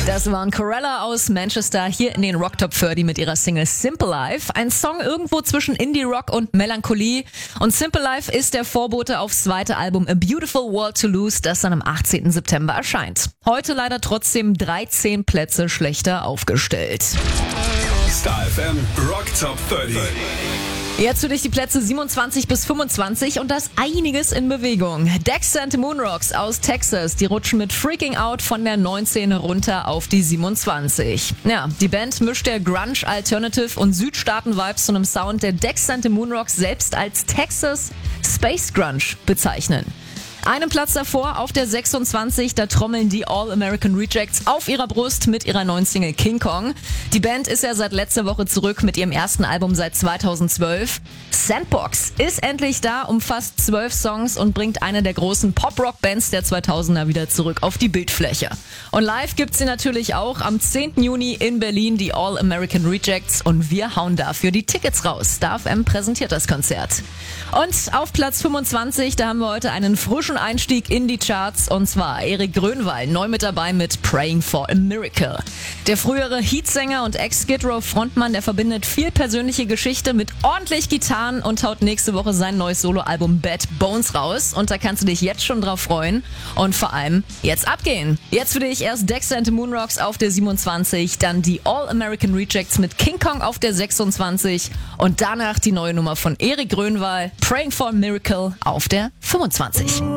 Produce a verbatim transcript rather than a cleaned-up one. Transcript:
Das waren Corella aus Manchester hier in den Rock Top dreißig mit ihrer Single Simple Life. Ein Song irgendwo zwischen Indie-Rock und Melancholie. Und Simple Life ist der Vorbote aufs zweite Album A Beautiful World to Lose, das dann am achtzehnten September erscheint. Heute leider trotzdem dreizehn Plätze schlechter aufgestellt. Star F M Rock Top dreißig. Jetzt für dich die Plätze siebenundzwanzig bis fünfundzwanzig und das einiges in Bewegung. Dexter and the Moonrocks aus Texas, die rutschen mit Freaking Out von der neunzehn runter auf die siebenundzwanzig. Ja, die Band mischt der Grunge, Alternative und Südstaaten-Vibes zu einem Sound, der Dexter and the Moonrocks selbst als Texas Space Grunge bezeichnen. Einen Platz davor auf der sechsundzwanzig, da trommeln die All-American Rejects auf ihrer Brust mit ihrer neuen Single King Kong. Die Band ist ja seit letzter Woche zurück mit ihrem ersten Album seit zweitausendzwölf. Sandbox ist endlich da, umfasst zwölf Songs und bringt eine der großen Pop-Rock-Bands der zweitausender wieder zurück auf die Bildfläche. Und live gibt's sie natürlich auch am zehnten Juni in Berlin, die All-American Rejects, und wir hauen dafür die Tickets raus. Star F M präsentiert das Konzert. Und auf Platz fünfundzwanzig, da haben wir heute einen frischen Einstieg in die Charts, und zwar Erik Grönwall, neu mit dabei mit Praying for a Miracle. Der frühere Heatsänger und Ex-Skid Row Frontmann, der verbindet viel persönliche Geschichte mit ordentlich Gitarren und haut nächste Woche sein neues Soloalbum Bad Bones raus, und da kannst du dich jetzt schon drauf freuen und vor allem jetzt abgehen. Jetzt für dich erst Dexter and the Moonrocks auf der siebenundzwanzig, dann die All-American Rejects mit King Kong auf der sechsundzwanzig und danach die neue Nummer von Erik Grönwall, Praying for a Miracle auf der fünfundzwanzig.